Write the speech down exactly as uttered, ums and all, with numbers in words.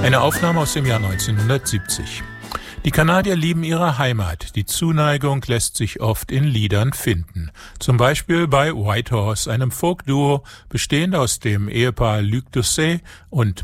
Eine Aufnahme aus dem Jahr neunzehnhundertsiebzig. Die Kanadier lieben ihre Heimat. Die Zuneigung lässt sich oft in Liedern finden. Zum Beispiel bei Whitehorse, einem Folk-Duo, bestehend aus dem Ehepaar Luc Doucet und